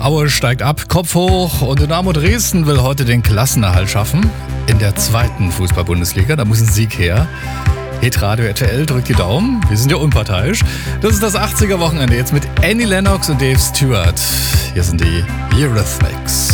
Aue steigt ab, Kopf hoch und Dynamo Dresden will heute den Klassenerhalt schaffen. In der zweiten Fußball-Bundesliga, da muss ein Sieg her. Hitradio RTL drückt die Daumen, wir sind ja unparteiisch. Das ist das 80er-Wochenende jetzt mit Annie Lennox und Dave Stewart. Hier sind die Eurythmics.